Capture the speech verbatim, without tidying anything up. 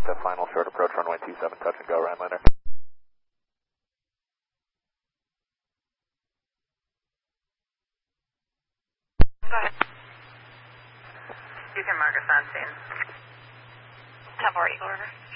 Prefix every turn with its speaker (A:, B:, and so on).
A: to final short approach runway two seven, touch and go, Rhinelander.
B: Go ahead. You can mark us on scene. ten four Eagle River.